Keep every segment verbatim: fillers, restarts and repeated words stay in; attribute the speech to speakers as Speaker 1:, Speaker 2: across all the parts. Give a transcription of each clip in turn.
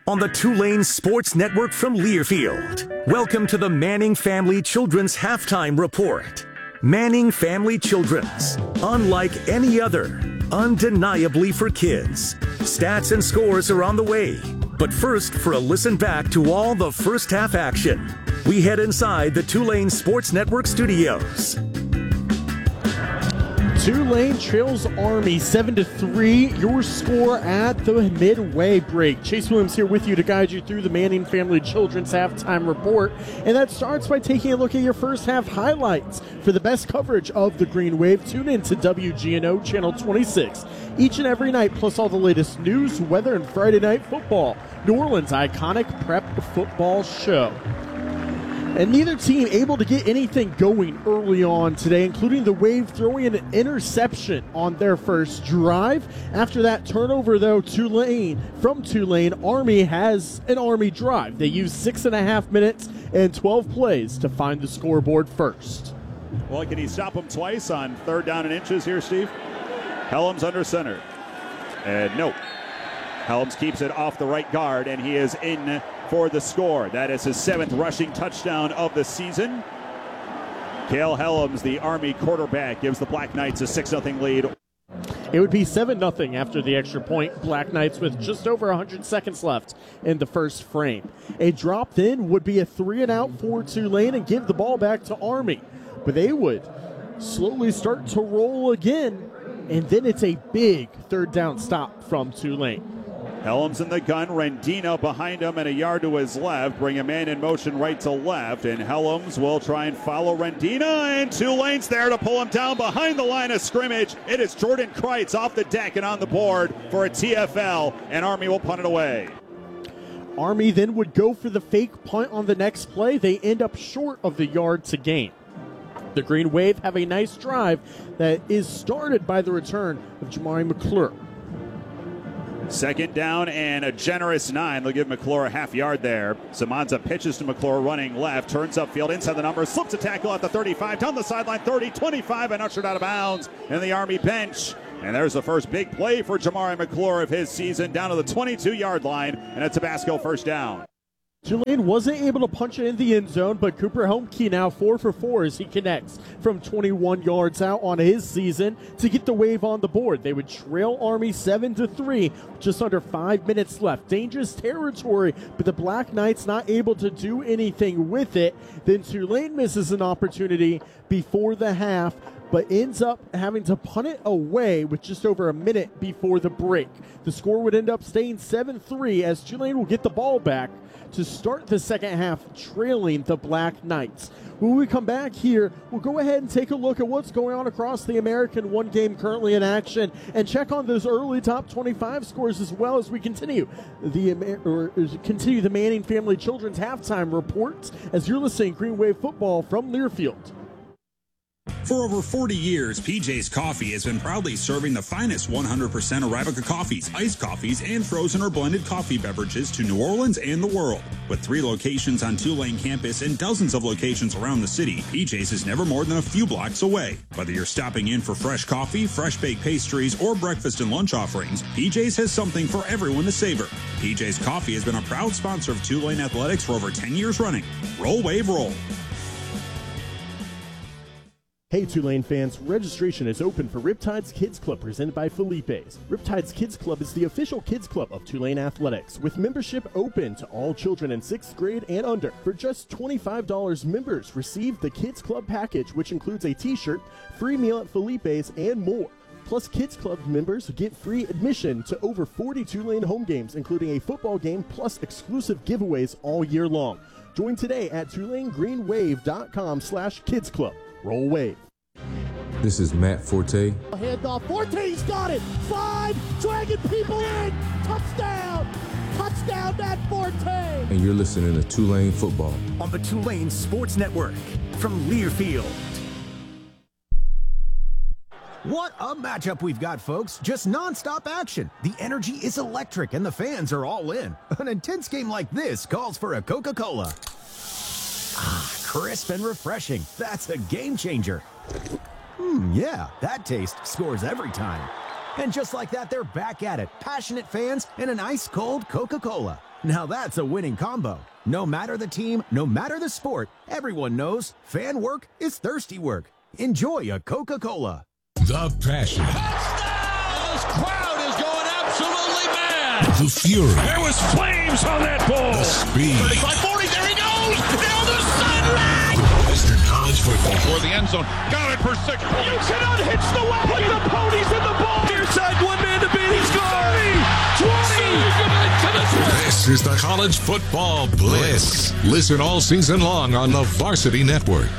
Speaker 1: on the Tulane Sports Network from Learfield. Welcome to the Manning Family Children's Halftime Report. Manning Family Children's, unlike any other, undeniably for kids. Stats and scores are on the way. But first, for a listen back to all the first half action, we head inside the Tulane Sports Network studios.
Speaker 2: Tulane trails Army seven to three. Your score at the midway break. Chase Williams here with you to guide you through the Manning Family Children's Halftime Report. And that starts by taking a look at your first half highlights. For the best coverage of the Green Wave, tune in to W G N O Channel twenty-six each and every night, plus all the latest news, weather, and Friday Night Football, New Orleans' iconic prep football show. And neither team able to get anything going early on today, including the Wave throwing an interception on their first drive. After that turnover, though, Tulane, from Tulane, Army has an Army drive. They use six and a half minutes and twelve plays to find the scoreboard first.
Speaker 3: Well, can he stop him twice on third down and inches here, Steve? Helms under center. And no. Helms keeps it off the right guard, and he is in for the score. That is his seventh rushing touchdown of the season. Cale Helms, the Army quarterback, gives the Black Knights a six nothing lead.
Speaker 2: It would be seven nothing after the extra point. Black Knights with just over one hundred seconds left in the first frame. A drop then would be a three and out for Tulane and give the ball back to Army. But they would slowly start to roll again, and then it's a big third down stop from Tulane.
Speaker 3: Helms in the gun, Rendina behind him and a yard to his left. Bring a man in motion right to left, and Helms will try and follow Rendina, and Tulane's there to pull him down behind the line of scrimmage. It is Jordan Kreitz off the deck and on the board for a T F L, and Army will punt it away.
Speaker 2: Army then would go for the fake punt on the next play. They end up short of the yard to gain. The Green Wave have a nice drive that is started by the return of Jamari McClure.
Speaker 3: Second down and a generous nine. They'll give McClure a half yard there. Samanza pitches to McClure running left, turns upfield inside the numbers, slips a tackle at the thirty-five, down the sideline, thirty, twenty-five, and ushered out of bounds in the Army bench. And there's the first big play for Jamari McClure of his season, down to the twenty-two yard line, and a Tabasco first down.
Speaker 2: Tulane wasn't able to punch it in the end zone, but Cooper Homke now four for four as he connects from twenty-one yards out on his season to get the Wave on the board. They would trail Army seven to three, just under five minutes left. Dangerous territory, but the Black Knights not able to do anything with it. Then Tulane misses an opportunity before the half, but ends up having to punt it away with just over a minute before the break. The score would end up staying seven three as Tulane will get the ball back to start the second half, trailing the Black Knights. When we come back here, we'll go ahead and take a look at what's going on across the American One game currently in action and check on those early top twenty-five scores as well as we continue the or continue the Manning Family Children's Halftime Report as you're listening to Green Wave Football from Learfield.
Speaker 4: For over forty years, P J's Coffee has been proudly serving the finest one hundred percent Arabica coffees, iced coffees, and frozen or blended coffee beverages to New Orleans and the world. With three locations on Tulane campus and dozens of locations around the city, P J's is never more than a few blocks away. Whether you're stopping in for fresh coffee, fresh baked pastries, or breakfast and lunch offerings, P J's has something for everyone to savor. P J's Coffee has been a proud sponsor of Tulane Athletics for over ten years running. Roll, Wave, roll.
Speaker 2: Hey Tulane fans, registration is open for Riptide's Kids Club presented by Felipe's. Riptide's Kids Club is the official kids club of Tulane Athletics, with membership open to all children in sixth grade and under. For just twenty-five dollars, members receive the Kids Club package, which includes a t-shirt, free meal at Felipe's, and more. Plus, Kids Club members get free admission to over forty Tulane home games, including a football game, plus exclusive giveaways all year long. Join today at tulane green wave dot com slash kids club. Roll Wave.
Speaker 5: This is Matt Forte.
Speaker 6: Handoff. Forte's got it. Five. Dragging people in. Touchdown. Touchdown, Matt Forte.
Speaker 5: And you're listening to Tulane Football
Speaker 1: on the Tulane Sports Network from Learfield.
Speaker 7: What a matchup we've got, folks. Just nonstop action. The energy is electric and the fans are all in. An intense game like this calls for a Coca-Cola. Ah, crisp and refreshing. That's a game changer. Hmm, yeah, that taste scores every time. And just like that, they're back at it. Passionate fans and an ice-cold Coca-Cola. Now that's a winning combo. No matter the team, no matter the sport, everyone knows fan work is thirsty work. Enjoy a Coca-Cola.
Speaker 5: The passion.
Speaker 8: Touchdown! This crowd is going absolutely mad.
Speaker 5: The fury.
Speaker 8: There was flames on that ball.
Speaker 5: The speed.
Speaker 8: thirty-five forty, there he goes! Down the sideline!
Speaker 5: Western College football.
Speaker 8: For the end zone. Got it for six points. You cannot hitch the wagon. Put the ponies in the ball. Near side, one man to beat. He's gone. twenty.
Speaker 5: This is the College Football Bliss. Listen all season long on the Varsity Network.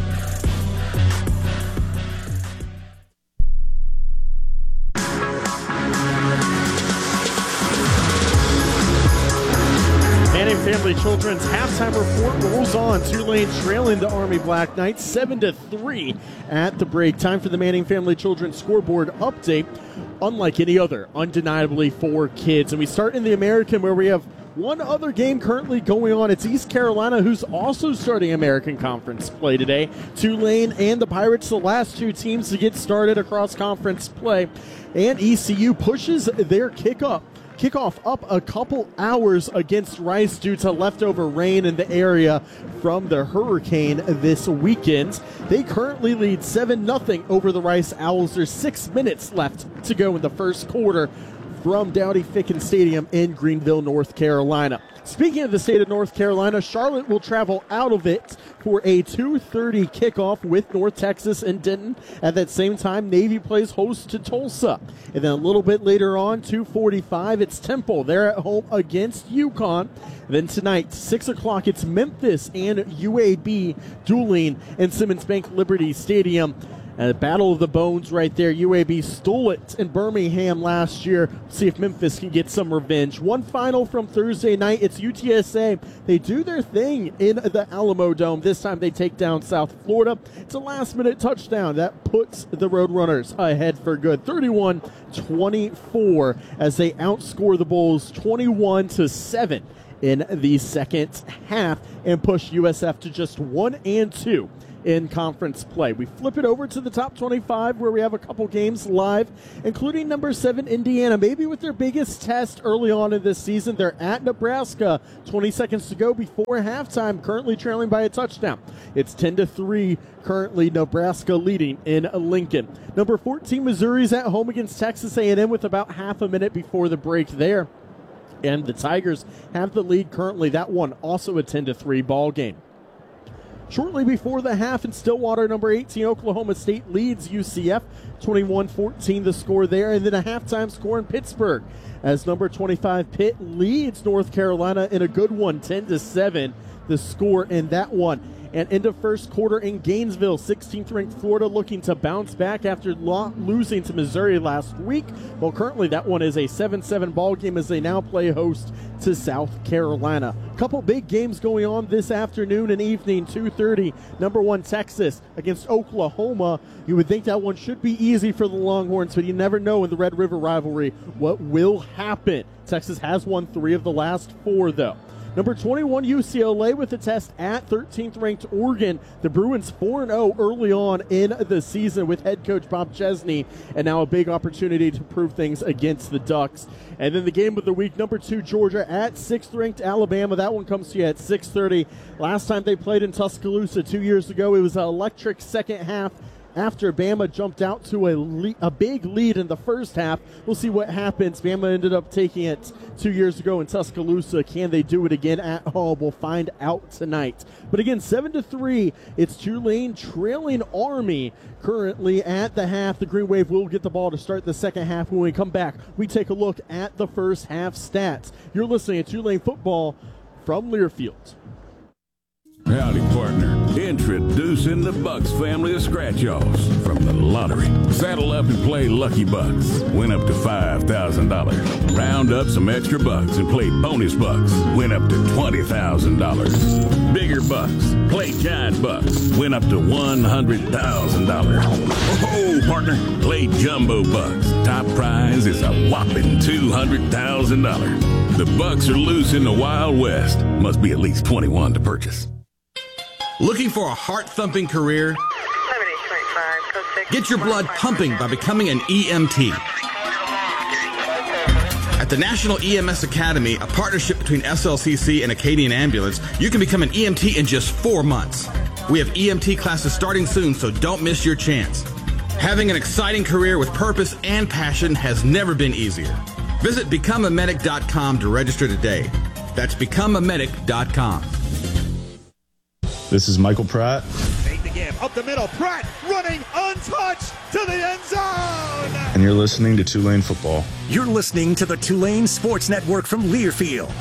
Speaker 2: Manning Family Children's halftime report rolls on. Tulane trailing the Army Black Knights seven to three at the break. Time for the Manning Family Children's scoreboard update. Unlike any other, undeniably for kids. And we start in the American, where we have one other game currently going on. It's East Carolina, who's also starting American Conference play today. Tulane and the Pirates, the last two teams to get started across conference play. And E C U pushes their kick-up. Kickoff up a couple hours against Rice due to leftover rain in the area from the hurricane this weekend. They currently lead seven nothing over the Rice Owls. There's six minutes left to go in the first quarter from Dowdy-Ficken Stadium in Greenville, North Carolina. Speaking of the state of North Carolina, Charlotte will travel out of it for a two thirty kickoff with North Texas and Denton. At that same time, Navy plays host to Tulsa. And then a little bit later on, two forty-five, it's Temple. They're at home against UConn. Then tonight, six o'clock, it's Memphis and U A B dueling in Simmons Bank Liberty Stadium. A battle of the bones right there. U A B stole it in Birmingham last year. See if Memphis can get some revenge. One final from Thursday night. It's U T S A. They do their thing in the Alamo Dome. This time they take down South Florida. It's a last-minute touchdown that puts the Roadrunners ahead for good. thirty-one twenty-four as they outscore the Bulls twenty-one to seven in the second half and push U S F to just one and two in conference play. We flip it over to the top twenty-five, where we have a couple games live, including number seven Indiana, maybe with their biggest test early on in this season. They're at Nebraska. twenty seconds to go before halftime, currently trailing by a touchdown. It's ten to three, currently Nebraska leading in Lincoln. Number fourteen Missouri's at home against Texas A and M with about half a minute before the break there. And the Tigers have the lead currently. That one also a ten to three ball game. Shortly before the half in Stillwater, number eighteen Oklahoma State leads U C F twenty-one fourteen, the score there. And then a halftime score in Pittsburgh as number twenty-five Pitt leads North Carolina in a good one, ten to seven, the score in that one. And end of first quarter in Gainesville, sixteenth ranked Florida looking to bounce back after lo- losing to Missouri last week. Well, currently that one is a seven seven ball game as they now play host to South Carolina. Couple big games going on this afternoon and evening. two thirty, number one Texas against Oklahoma. You would think that one should be easy for the Longhorns, but you never know in the Red River rivalry what will happen. Texas has won three of the last four, though. Number twenty-one U C L A with a test at thirteenth ranked Oregon. The Bruins four and oh early on in the season with head coach Bob Chesney, and now a big opportunity to prove things against the Ducks. And then the game of the week, number two Georgia at sixth ranked Alabama. That one comes to you at six thirty. Last time they played in Tuscaloosa two years ago, it was an electric second half after Bama jumped out to a, le- a big lead in the first half. We'll see what happens. Bama ended up taking it two years ago in Tuscaloosa. Can they do it again at home? We'll find out tonight. But again, seven to three, it's Tulane trailing Army currently at the half. The Green Wave will get the ball to start the second half. When we come back, we take a look at the first half stats. You're listening to Tulane Football from Learfield.
Speaker 9: Howdy, partner. Introducing the Bucks family of scratch-offs from the lottery. Saddle up and play Lucky Bucks. Win up to five thousand dollars. Round up some extra bucks and play Bonus Bucks. Win up to twenty thousand dollars. Bigger bucks. Play Giant Bucks. Win up to one hundred thousand dollars. Oh, partner. Play Jumbo Bucks. Top prize is a whopping two hundred thousand dollars. The Bucks are loose in the Wild West. Must be at least twenty-one to purchase.
Speaker 10: Looking for a heart-thumping career? Get your blood pumping by becoming an E M T. At the National E M S Academy, a partnership between S L C C and Acadian Ambulance, you can become an E M T in just four months. We have E M T classes starting soon, so don't miss your chance. Having an exciting career with purpose and passion has never been easier. Visit become a medic dot com to register today. That's become a medic dot com.
Speaker 11: This is Michael Pratt.
Speaker 3: Take the give. Up the middle. Pratt running untouched to the end zone.
Speaker 11: And you're listening to Tulane Football.
Speaker 1: You're listening to the Tulane Sports Network from Learfield.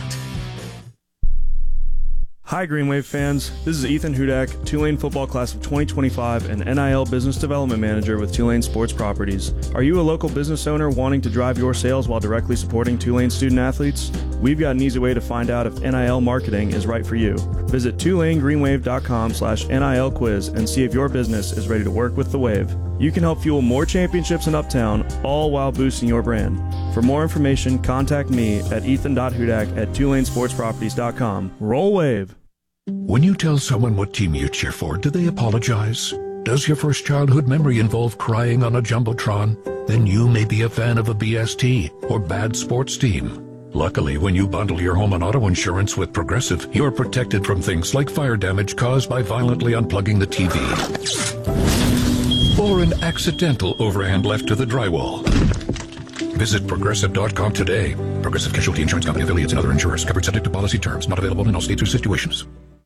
Speaker 12: Hi, Green Wave fans. This is Ethan Hudak, Tulane Football Class of twenty twenty-five and N I L Business Development Manager with Tulane Sports Properties. Are you a local business owner wanting to drive your sales while directly supporting Tulane student athletes? We've got an easy way to find out if N I L marketing is right for you. Visit tulane green wave dot com slash N I L quiz and see if your business is ready to work with the Wave. You can help fuel more championships in Uptown, all while boosting your brand. For more information, contact me at ethan dot hudak at tulane sports properties dot com. Roll Wave.
Speaker 13: When you tell someone what team you cheer for, do they apologize? Does your first childhood memory involve crying on a Jumbotron? Then you may be a fan of a B S T or bad sports team. Luckily, when you bundle your home and auto insurance with Progressive, you're protected from things like fire damage caused by violently unplugging the T V. Or an accidental overhand left to the drywall. Visit Progressive dot com today. Progressive Casualty Insurance Company, affiliates, and other insurers. Covered subject to policy terms. Not available in all states or situations.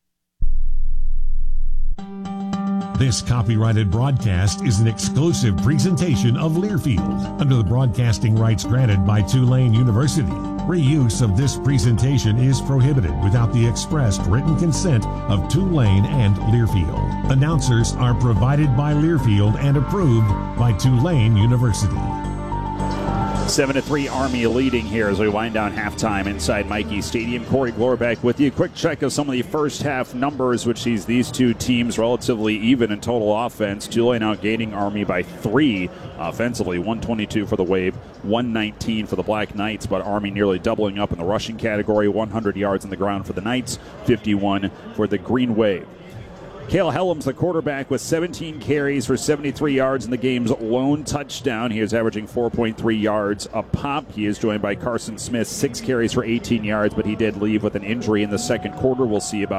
Speaker 14: This copyrighted broadcast is an exclusive presentation of Learfield under the broadcasting rights granted by Tulane University. Reuse of this presentation is prohibited without the expressed written consent of Tulane and Learfield. Announcers are provided by Learfield and approved by Tulane University.
Speaker 3: Seven to three Army leading here as we wind down halftime inside Michie Stadium. Corey Glorbeck with you. Quick check of some of the first half numbers, which sees these two teams relatively even in total offense. Tulane outgaining Army by three offensively. one twenty-two for the Wave, one nineteen for the Black Knights, but Army nearly doubling up in the rushing category. one hundred yards on the ground for the Knights, fifty-one for the Green Wave. Cale Helms, the quarterback, with seventeen carries for seventy-three yards in the game's lone touchdown. He is averaging four point three yards a pop. He is joined by Carson Smith, six carries for eighteen yards, but he did leave with an injury in the second quarter. We'll see about